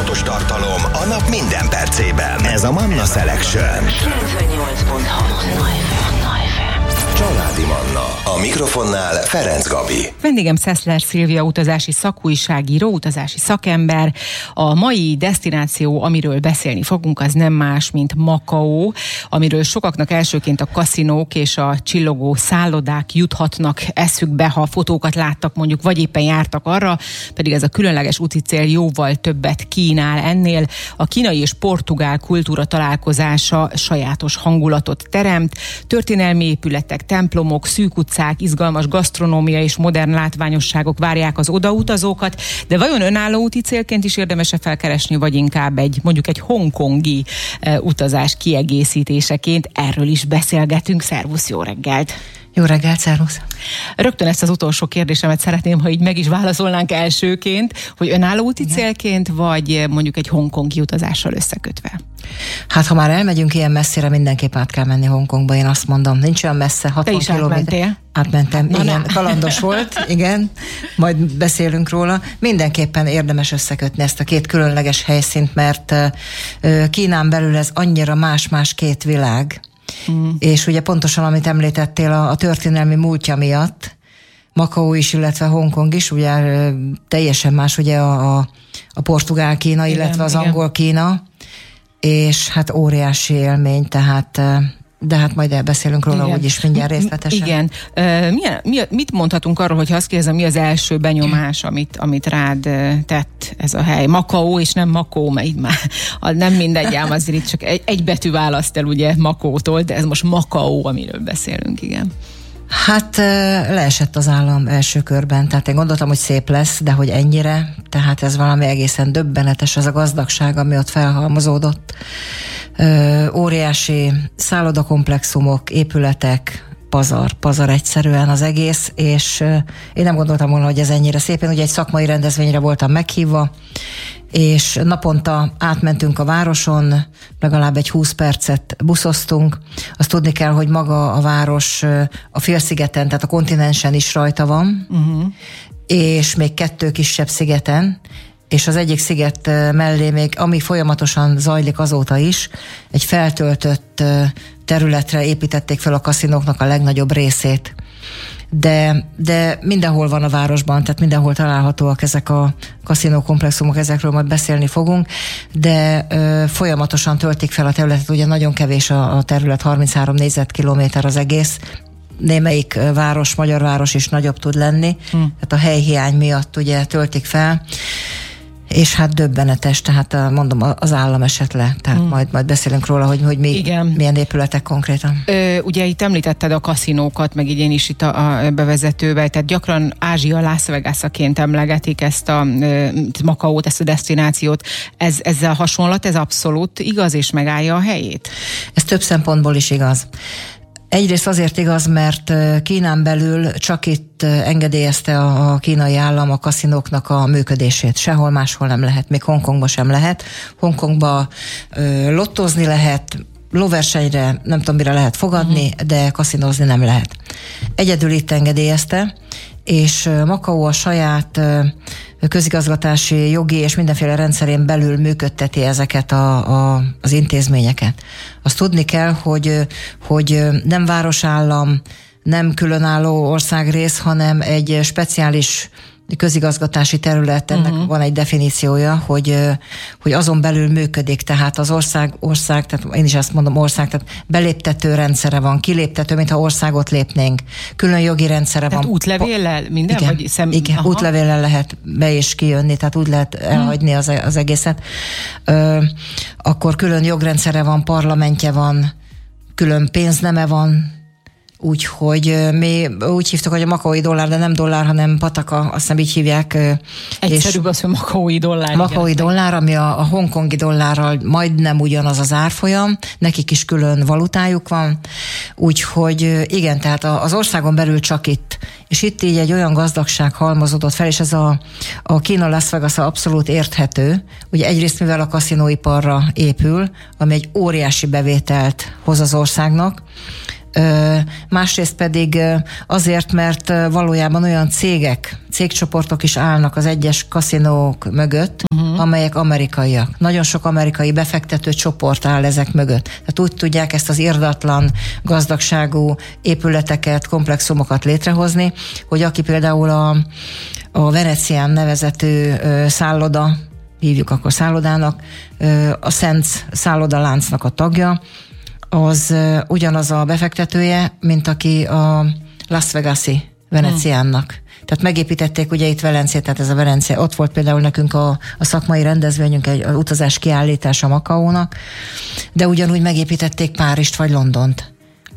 sportos tartalom a nap minden percében. Ez a Manna Selection. 98.6 Családi Manna. A mikrofonnál Ferenc Gabi. Vendégem Szeszler Szilvia utazási szakújságíró, utazási szakember. A mai desztináció, amiről beszélni fogunk, az nem más, mint Makao, amiről sokaknak elsőként a kaszinók és a csillogó szállodák juthatnak eszükbe, ha fotókat láttak mondjuk, vagy éppen jártak arra, pedig ez a különleges úti cél jóval többet kínál ennél. A kínai és portugál kultúra találkozása sajátos hangulatot teremt, történelmi épületek, templomok, szűk utcák, izgalmas gasztronómia és modern látványosságok várják az odautazókat, de vajon önálló úti célként is érdemes-e felkeresni, vagy inkább mondjuk egy hongkongi utazás kiegészítéseként? Erről is beszélgetünk. Szervusz, jó reggelt! Jó reggelt, szervusz! Rögtön ezt az utolsó kérdésemet szeretném, ha így meg is válaszolnánk elsőként, hogy önálló úti célként, vagy mondjuk egy hongkongi utazással összekötve? Hát, ha már elmegyünk ilyen messzire, mindenképp át kell menni Hongkongba, én azt mondom. Nincs olyan messze, 60 kilométer. Átmentem, igen, kalandos volt, igen, majd beszélünk róla. Mindenképpen érdemes összekötni ezt a két különleges helyszínt, mert Kínán belül ez annyira más-más két világ, és ugye pontosan, amit említettél, a történelmi múltja miatt, Makao is, illetve Hongkong is, ugye teljesen más ugye a portugál Kína, illetve az angol Kína, és hát óriási élmény, tehát de hát majd elbeszélünk róla úgyis mindjárt részletesen. Igen. Mit mondhatunk arról, hogyha azt kérdezem, mi az első benyomás, amit rád tett ez a hely? Makao és nem Makó, mert így már nem mindegy, ám azért itt csak egy betű választ el ugye Makótól, de ez most Makao, amiről beszélünk, igen. Hát leesett az állam első körben, tehát én gondoltam, hogy szép lesz, de hogy ennyire, tehát ez valami egészen döbbenetes, az a gazdagság, ami ott felhalmozódott. Óriási szállodakomplexumok, épületek, pazar egyszerűen az egész, és én nem gondoltam volna, hogy ez ennyire szép. Én ugye egy szakmai rendezvényre voltam meghívva, és naponta átmentünk a városon, legalább egy 20 percet buszoztunk. Azt tudni kell, hogy maga a város a félszigeten, tehát a kontinensen is rajta van, és még 2 kisebb szigeten, és az egyik sziget mellé még, ami folyamatosan zajlik azóta is, egy feltöltött területre építették fel a kaszinóknak a legnagyobb részét. De mindenhol van a városban, tehát mindenhol találhatóak ezek a kaszinókomplexumok, ezekről majd beszélni fogunk, de folyamatosan töltik fel a területet, ugye nagyon kevés a terület, 33 négyzetkilométer az egész, némelyik város, magyar város is nagyobb tud lenni, tehát a helyhiány miatt ugye töltik fel, és hát döbbenetes, tehát mondom, az állam esett le, tehát majd beszélünk róla, hogy milyen épületek konkrétan. Ugye itt említetted a kaszinókat, meg így én is itt a bevezetőben, tehát gyakran Ázsia Las Vegas-aként emlegetik ezt a Makaót, ezt a desztinációt. Ezzel hasonlat, ez abszolút igaz, és megállja a helyét? Ez több szempontból is igaz. Egyrészt azért igaz, mert Kínán belül csak itt engedélyezte a kínai állam a kaszinóknak a működését. Sehol máshol nem lehet, még Hongkongban sem lehet. Hongkongban lottózni lehet, lóversenyre nem tudom mire lehet fogadni, de kaszinózni nem lehet. Egyedül itt engedélyezte, és Makao a saját közigazgatási, jogi és mindenféle rendszerén belül működteti ezeket az intézményeket. Azt tudni kell, hogy nem városállam, nem különálló országrész, hanem egy speciális közigazgatási terület, ennek van egy definíciója, hogy azon belül működik, tehát az ország, tehát én is azt mondom ország, tehát beléptető rendszere van, kiléptető, mintha országot lépnénk. Külön jogi rendszere tehát van. Útlevéllel minden? Igen, útlevéllel lehet be és kijönni, tehát úgy lehet elhagyni az egészet. Akkor külön jogrendszere van, parlamentje van, külön pénzneme van, úgyhogy mi úgy hívtuk, hogy a makaói dollár, de nem dollár, hanem pataka, azt hiszem így hívják. Egyszerűbb az, hogy makaói dollár. Makaói dollár, ami a hongkongi dollárral majdnem ugyanaz az árfolyam, nekik is külön valutájuk van, úgyhogy igen, tehát az országon belül csak itt, és itt így egy olyan gazdagság halmozódott fel, és ez a Kína Las Vegas abszolút érthető, ugye egyrészt mivel a kaszinóiparra épül, ami egy óriási bevételt hoz az országnak, másrészt pedig azért, mert valójában olyan cégcsoportok is állnak az egyes kaszinók mögött, amelyek amerikaiak. Nagyon sok amerikai befektető csoport áll ezek mögött. Tehát úgy tudják ezt az irdatlan gazdagságú épületeket, komplexumokat létrehozni, hogy aki például a Venetian nevezetű szálloda, hívjuk akkor szállodának, a Szent szállodaláncnak a tagja, az ugyanaz a befektetője, mint aki a Las Vegas-i Venetiánnak. Tehát megépítették ugye itt Velencét, tehát ez a Velencia, ott volt például nekünk a szakmai rendezvényünk, egy utazás kiállítása Makaónak, de ugyanúgy megépítették Párizst vagy Londont.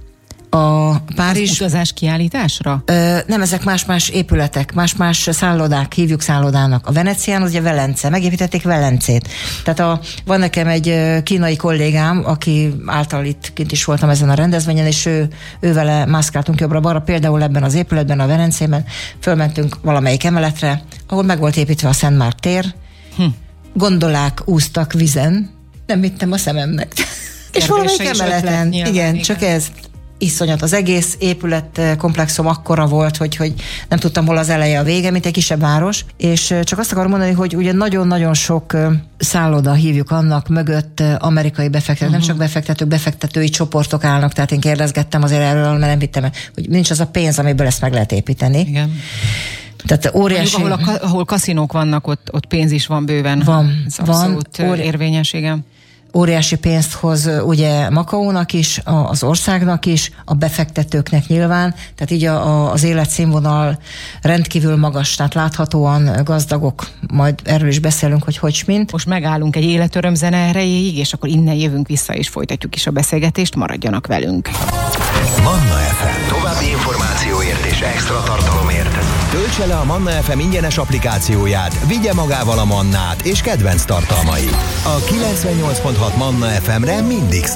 A Párizs... Az utazás kiállításra? Nem, ezek más-más épületek, más-más szállodák, hívjuk szállodának. A Venecián az ugye Velence, megépítették Velencét. Tehát van nekem egy kínai kollégám, aki által itt kint is voltam ezen a rendezvényen, és ő vele mászkáltunk jobbra-balra, például ebben az épületben, a Velencében, fölmentünk valamelyik emeletre, ahol meg volt építve a Szent Márk tér, gondolák úsztak vizen, nem hittem a szememnek. És valamelyik emeleten, igen, csak ez iszonyat. Az egész épületkomplexum akkora volt, hogy nem tudtam, hol az eleje, a vége, mint egy kisebb város, és csak azt akarom mondani, hogy ugye nagyon-nagyon sok szálloda, hívjuk annak, mögött amerikai befektetők, nem csak befektetők, befektetői csoportok állnak, tehát én kérdezgettem azért erről, mert nem hittem, hogy nincs az a pénz, amiből ezt meg lehet építeni. Igen. Tehát óriási... Mondjuk, ahol kaszinók vannak, ott pénz is van bőven. Van. Abszolút érvényes, igen. Óriási pénzt hoz ugye Makaónak is, az országnak is, a befektetőknek nyilván, tehát így az életszínvonal rendkívül magas, tehát láthatóan gazdagok, majd erről is beszélünk, hogy mint. Most megállunk egy életöröm zene erejéig, és akkor innen jövünk vissza, és folytatjuk is a beszélgetést, maradjanak velünk. Manna FM. További információért és extra tartalomért töltse le a Manna FM ingyenes applikációját, vigye magával a Mannát és kedvenc tartalmait. A 98.6 Manna FM-re mindig